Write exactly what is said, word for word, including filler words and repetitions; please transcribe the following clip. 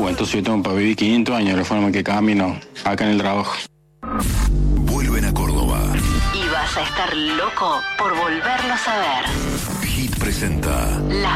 Uh, entonces yo tengo para vivir quinientos años de la forma que camino acá en el trabajo. Vuelven a Córdoba. Y vas a estar loco por volverlos a ver. Hit presenta Las